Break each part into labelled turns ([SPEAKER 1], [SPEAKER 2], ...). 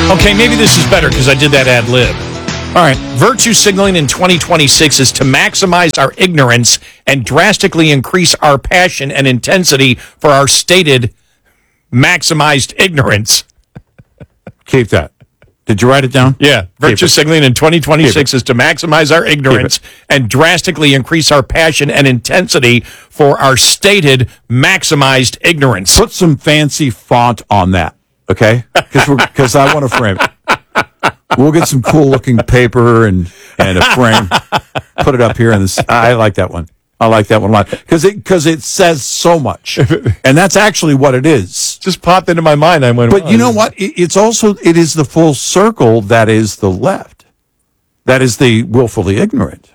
[SPEAKER 1] Okay, maybe this is better because I did that ad lib. All right. Virtue signaling in 2026 is to maximize our ignorance and drastically increase our passion and intensity for our stated maximized ignorance.
[SPEAKER 2] Keep that. Did you write it down?
[SPEAKER 1] Yeah. Virtue signaling in 2026 is to maximize our ignorance and drastically increase our passion and intensity for our stated maximized ignorance.
[SPEAKER 2] Put some fancy font on that, okay? Because I want to frame it. We'll get some cool-looking paper and a frame. Put it up here. I like that one. I like that one a lot because it says so much, and that's actually what it is.
[SPEAKER 1] Just popped into my mind. I went,
[SPEAKER 2] but you know what? It is the full circle that is the left, that is the willfully ignorant,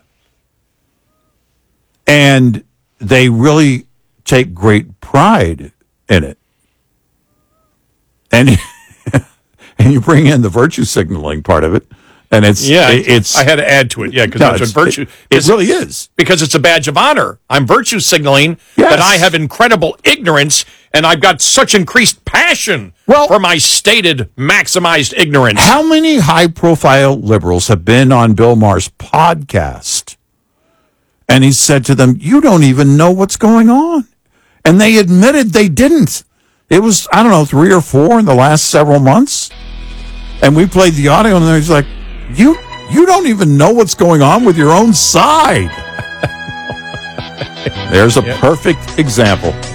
[SPEAKER 2] and they really take great pride in it, and you bring in the virtue signaling part of it. And I
[SPEAKER 1] had to add to it, because that's what virtue.
[SPEAKER 2] It really is,
[SPEAKER 1] because it's a badge of honor. I'm virtue signaling that I have incredible ignorance, and I've got such increased passion for my stated maximized ignorance.
[SPEAKER 2] How many high-profile liberals have been on Bill Maher's podcast, and he said to them, "You don't even know what's going on," and they admitted they didn't. It was 3 or 4 in the last several months, and we played the audio, and he's like. You don't even know what's going on with your own side. There's a perfect example.